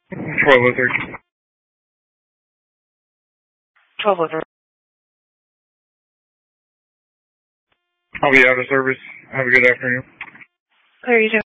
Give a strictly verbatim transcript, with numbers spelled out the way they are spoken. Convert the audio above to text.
twelve oh three. twelve oh three. I'll be out of service. Have a good afternoon. Clear, you too.